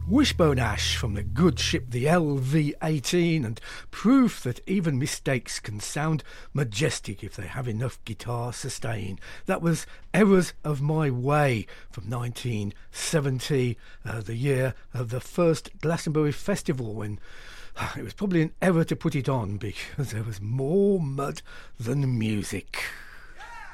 Wishbone Ash from the good ship the LV-18, and proof that even mistakes can sound majestic if they have enough guitar sustain. That was Errors of My Way from 1970, the year of the first Glastonbury Festival, when it was probably an error to put it on because there was more mud than music.